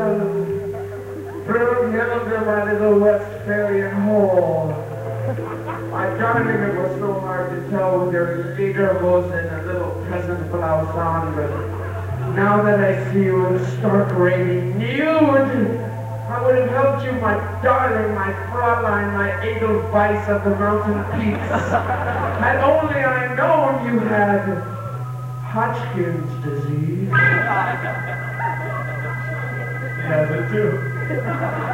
Through yonder by little Westphalian Hall. My darling, it was so hard to tell with your lederhosen and a little peasant blouse on, but now that I see you in stark radiant nude, I would have helped you, my darling, my Fräulein, my Edelweiss of the mountain peaks. Had only I known you had Hodgkin's disease. Has it too.